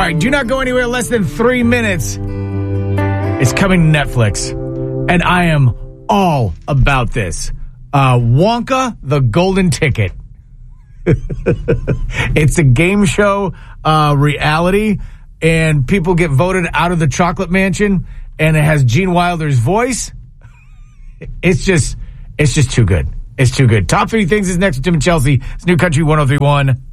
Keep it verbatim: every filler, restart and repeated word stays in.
right, do not go anywhere less than three minutes. It's coming to Netflix, and I am all about this. Uh, Wonka, the Golden Ticket. It's a game show uh, reality, and people get voted out of the Chocolate Mansion, and it has Gene Wilder's voice. It's just, it's just too good. It's too good. Top three things is next with Tim and Chelsea. It's New Country one oh three one.